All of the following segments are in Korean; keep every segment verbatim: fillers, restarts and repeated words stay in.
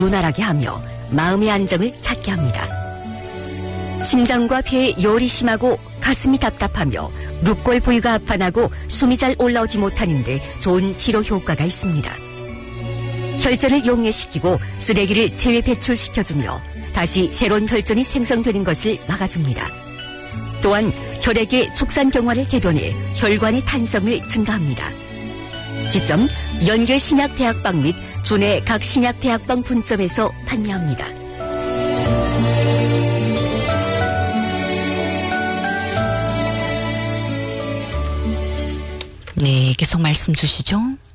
눈알하게 하며 마음의 안정을 찾게 합니다. 심장과 폐에 열이 심하고 가슴이 답답하며 룩골 부위가 아파나고 숨이 잘 올라오지 못하는데 좋은 치료 효과가 있습니다. 혈전을 용해시키고 쓰레기를 체외 배출시켜주며 다시 새로운 혈전이 생성되는 것을 막아줍니다. 또한 혈액의 축산경화를 개변해 혈관의 탄성을 증가합니다. 지점 연계신약대학방 및 주내 각 신약대학방 분점에서 판매합니다. 네, 계속 말씀 주시죠.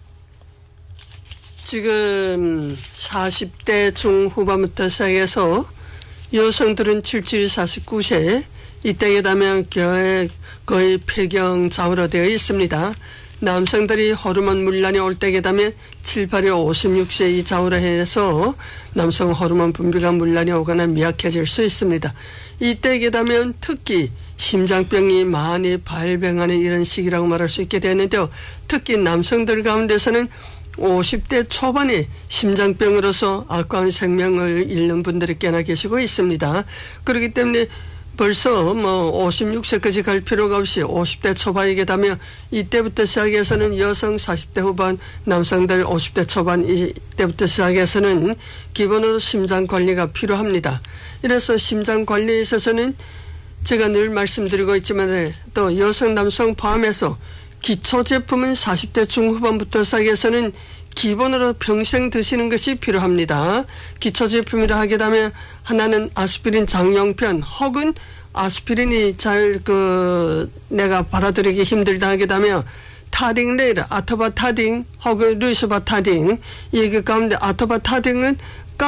지금 사십 대 중후반부터 시작해서 여성들은 칠십칠, 사십구 세 이때에 되면 거의, 거의 폐경 좌우로 되어 있습니다. 남성들이 호르몬 문란이 올 때에 되면 칠, 팔, 오십육 세 이 좌우로 해서 남성 호르몬 분비가 문란이 오거나 미약해질 수 있습니다. 이때에 되면 특히 심장병이 많이 발병하는 이런 시기라고 말할 수 있게 되는데요. 특히 남성들 가운데서는 오십 대 초반에 심장병으로서 아까운 생명을 잃는 분들이 꽤나 계시고 있습니다. 그렇기 때문에 벌써 뭐 오십육 세까지 갈 필요가 없이 오십 대 초반이게 되면 이때부터 시작해서는 여성 사십 대 후반, 남성들 오십 대 초반 이때부터 시작해서는 기본으로 심장 관리가 필요합니다. 이래서 심장 관리에 있어서는 제가 늘 말씀드리고 있지만 또 여성, 남성 포함해서 기초 제품은 사십 대 중후반부터 시작해서는 기본으로 평생 드시는 것이 필요합니다. 기초 제품이라 하게 되면 하나는 아스피린 장용편 혹은 아스피린이 잘 그 내가 받아들이기 힘들다 하게 되면 타딩레일, 아토바타딩 혹은 루이스바타딩 이 가운데 아토바타딩은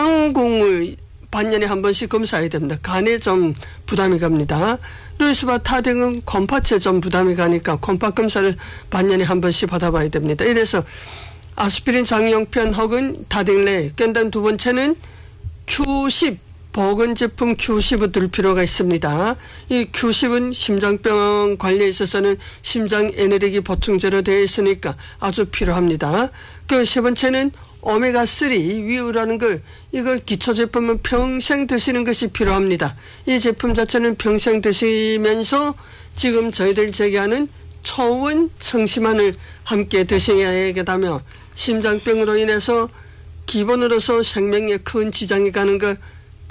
깡공을 반년에 한 번씩 검사해야 됩니다. 간에 좀 부담이 갑니다. 루이스바타딩은 콤파체 좀 부담이 가니까 콤파 검사를 반년에 한 번씩 받아봐야 됩니다. 이래서 아스피린 장용편 혹은 타딩레, 끈단 두 번째는 큐십, 보건 제품 큐십을 들 필요가 있습니다. 이 큐십은 심장병 관리에 있어서는 심장 에너지 보충제로 되어 있으니까 아주 필요합니다. 그 세 번째는 오메가삼 위유라는 걸 이걸 기초 제품은 평생 드시는 것이 필요합니다. 이 제품 자체는 평생 드시면서 지금 저희들 제기하는 초원 청심환을 함께 드셔야 되다며 심장병으로 인해서 기본으로서 생명에 큰 지장이 가는 걸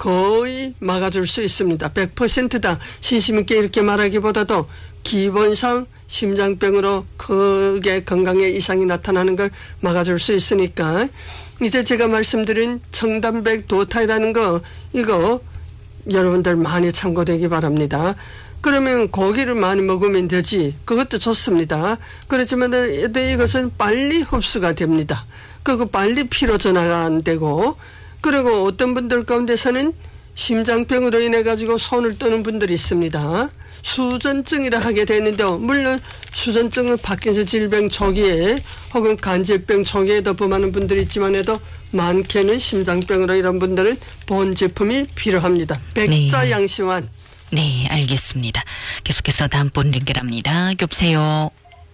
거의 막아줄 수 있습니다. 백 퍼센트다 신심 있게 이렇게 말하기보다도 기본상 심장병으로 크게 건강에 이상이 나타나는 걸 막아줄 수 있으니까 이제 제가 말씀드린 청단백 도타이라는 거 이거 여러분들 많이 참고되기 바랍니다. 그러면 고기를 많이 먹으면 되지. 그것도 좋습니다. 그렇지만 이것은 빨리 흡수가 됩니다. 그리고 빨리 피로 전화가 안 되고 그리고 어떤 분들 가운데서는 심장병으로 인해 가지고 손을 떠는 분들이 있습니다. 수전증이라 하게 되는데요. 물론 수전증은 파킨슨 질병 초기에 혹은 간질병 초기에도 범하는 분들이 있지만 해도 많게는 심장병으로 이런 분들은 본 제품이 필요합니다. 백자양시환. 네, 알겠습니다. 계속해서 다음 분 연결합니다. 여보세요.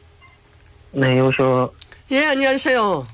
네, 여보세요. 예, 안녕하세요.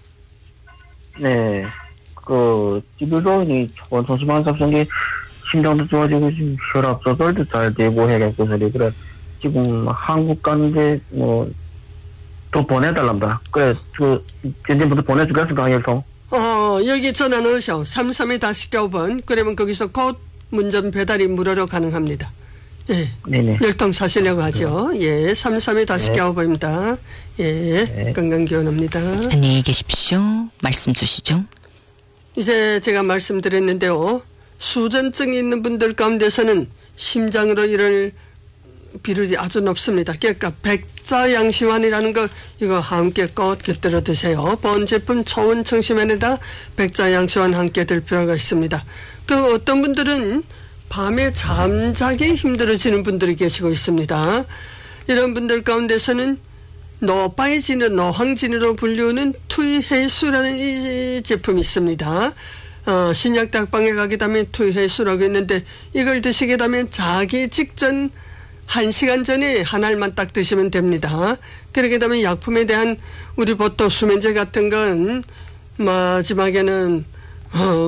네, 그 지도전이 원통심한 삽성기 심장도 좋아지고 지금 혈압 조절도 잘 되고 해갖고 소리 그래 지금 한국 가는데 뭐 또 보내달랍니다. 그래 그 전전부터 보내주겠어 당일통. 어 여기 전화 넣으셔. 삼삼이 다섯 번 그러면 거기서 곧 문전 배달이 무료로 가능합니다. 예. 네네. 열통 사시려고 하죠. 예. 삼삼이 다섯 번입니다. 예. 네. 건강 기원합니다. 안녕히 계십시오. 말씀 주시죠. 이제 제가 말씀드렸는데요. 수전증이 있는 분들 가운데서는 심장으로 일어날 비율이 아주 높습니다. 그러니까 백자양시환이라는 거 이거 함께 꼭 곁들여 드세요. 본 제품 초원 청심환에다 백자양시환 함께 들 필요가 있습니다. 그 어떤 분들은 밤에 잠자기 힘들어지는 분들이 계시고 있습니다. 이런 분들 가운데서는 노바이진으로 노황진으로 불리우는 투이해수라는 이 제품이 있습니다. 어, 신약대학방에 가게 되면 투이해수라고 했는데 이걸 드시게 되면 자기 직전 한 시간 전에 한 알만 딱 드시면 됩니다. 그렇게 되면 약품에 대한 우리 보통 수면제 같은 건 마지막에는 어,